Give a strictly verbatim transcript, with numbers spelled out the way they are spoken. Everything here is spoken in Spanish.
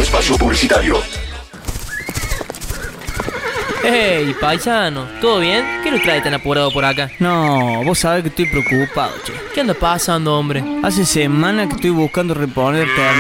espacio publicitario. Hey, paisano, ¿todo bien? ¿Qué lo trae tan apurado por acá? No, vos sabés que estoy preocupado, che. ¿Qué anda pasando, hombre? Hace semanas que estoy buscando reponerte a